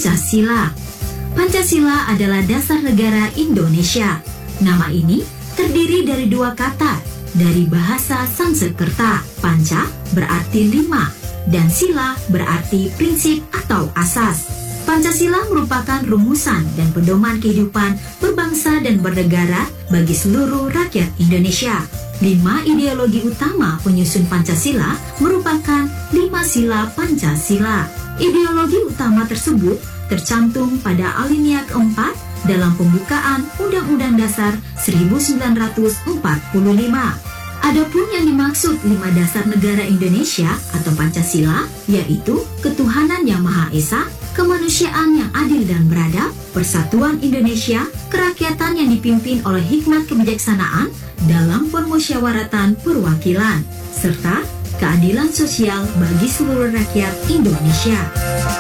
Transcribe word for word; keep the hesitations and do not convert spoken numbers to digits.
Pancasila. Pancasila adalah dasar negara Indonesia. Nama ini terdiri dari dua kata dari bahasa Sanskerta. Panca berarti lima dan sila berarti prinsip atau asas. Pancasila merupakan rumusan dan pedoman kehidupan berbangsa dan bernegara bagi seluruh rakyat Indonesia. Lima ideologi utama penyusun Pancasila merupakan lima sila Pancasila. Ideologi utama tersebut tercantum pada alinea keempat dalam pembukaan Undang-Undang Dasar seribu sembilan ratus empat puluh lima. Adapun yang dimaksud lima dasar negara Indonesia atau Pancasila yaitu ketuhanan yang Maha Esa, kemanusiaan yang adil dan beradab, persatuan Indonesia, kerakyatan yang dipimpin oleh hikmat kebijaksanaan dalam permusyawaratan perwakilan, serta keadilan sosial bagi seluruh rakyat Indonesia.